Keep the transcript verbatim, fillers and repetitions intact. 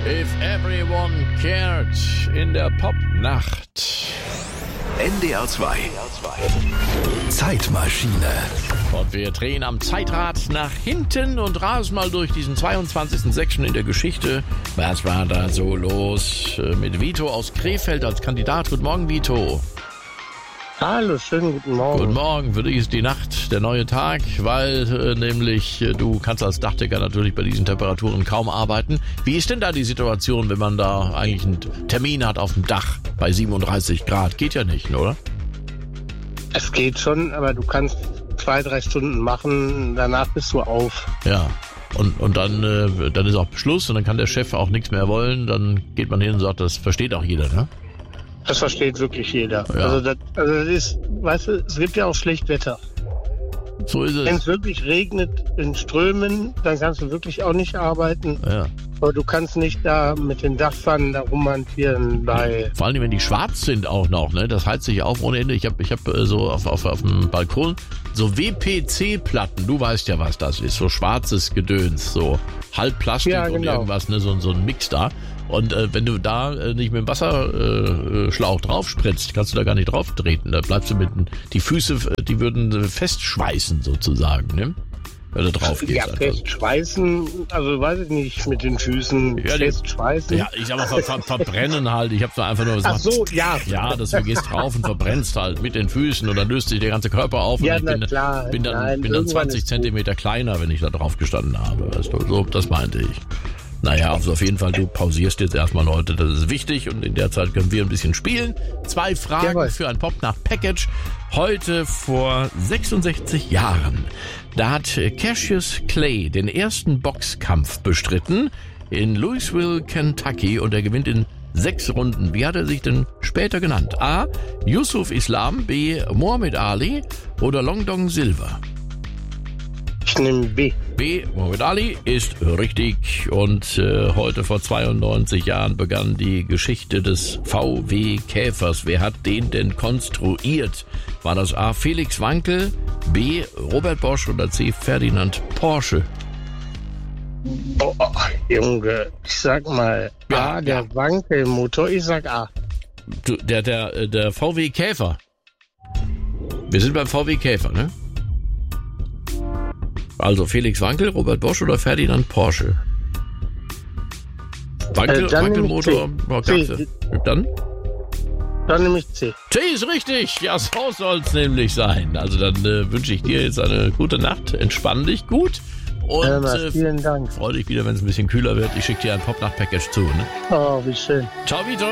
If Everyone Cared in der Popnacht. N D R zwei Zeitmaschine. Und wir drehen am Zeitrad nach hinten und rasen mal durch diesen zweiundzwanzigsten sechsten in der Geschichte. Was war da so los mit Vito aus Krefeld als Kandidat? Guten Morgen, Vito. Hallo, schönen guten Morgen. Guten Morgen. Für dich ist die Nacht der neue Tag, weil äh, nämlich äh, du kannst als Dachdecker natürlich bei diesen Temperaturen kaum arbeiten. Wie ist denn da die Situation, wenn man da eigentlich einen Termin hat auf dem Dach bei siebenunddreißig Grad? Geht ja nicht, oder? Es geht schon, aber du kannst zwei, drei Stunden machen, danach bist du auf. Ja. Und, und dann, äh, dann ist auch Schluss und dann kann der Chef auch nichts mehr wollen. Dann geht man hin und sagt, das versteht auch jeder, ne? Das versteht wirklich jeder. Ja. Also, das, also das ist, weißt du, es gibt ja auch schlecht Wetter. So ist Wenn es. es wirklich regnet in Strömen, dann kannst du wirklich auch nicht arbeiten. Ja. Aber du kannst nicht da mit den Dachpfannen da rumhantieren bei... Vor allem, wenn die schwarz sind auch noch, ne? Das heizt sich auf ohne Ende. Ich habe ich hab äh, so auf, auf, auf dem Balkon so W P C-Platten. Du weißt ja, was das ist. So schwarzes Gedöns, so halb Plastik Ja, und genau. irgendwas, ne? So, so ein Mix da. Und äh, wenn du da äh, nicht mit dem Wasserschlauch äh, Schlauch drauf spritzt, kannst du da gar nicht drauf treten. Da bleibst du mit den, die Füße, äh, die würden äh, festschweißen sozusagen, ne? Wenn du drauf gehst. Ja, festschweißen, also weiß ich nicht, mit den Füßen Ja, die- festschweißen. Ja, ich sag mal, ver, ver, verbrennen halt. Ich habe da einfach nur gesagt, Ach so, ja. ja, dass du gehst drauf und verbrennst halt mit den Füßen und dann löst sich der ganze Körper auf Ja, und ich na bin, klar. bin dann, Nein, bin dann irgendwann zwanzig ist Zentimeter kleiner, wenn ich da drauf gestanden habe. Weißt du, so, das meinte ich. Naja, also auf jeden Fall, du pausierst jetzt erstmal, Leute, das ist wichtig und in der Zeit können wir ein bisschen spielen. Zwei Fragen Jawohl. für ein Popnacht-Package. Heute vor sechsundsechzig Jahren, da hat Cassius Clay den ersten Boxkampf bestritten in Louisville, Kentucky und er gewinnt in sechs Runden. Wie hat er sich denn später genannt? A. Yusuf Islam, B. Muhammad Ali oder Long Dong Silver? Ich nehme B. B. Muhammad Ali ist richtig und äh, heute vor zweiundneunzig Jahren begann die Geschichte des V W Käfers. Wer hat den denn konstruiert? War das A. Felix Wankel, B. Robert Bosch oder C. Ferdinand Porsche? Oh, oh, Junge, ich sag mal, Ja, A, der Wankelmotor, ich sag A. Du, der, der, äh, der V W Käfer. Wir sind beim V W Käfer, ne? Also Felix Wankel, Robert Bosch oder Ferdinand Porsche? Wankel, Äh, dann Wankelmotor, nehme ich C. oh, gab's C. ja. Dann? Dann nehme ich C. C ist richtig, ja, so soll's nämlich sein. Also dann äh, wünsche ich dir jetzt eine gute Nacht, entspann dich gut und Elmar, äh, vielen Dank. freu dich wieder, wenn es ein bisschen kühler wird. Ich schicke dir ein Popnacht-Package zu, ne? Oh, wie schön. Ciao, Vito.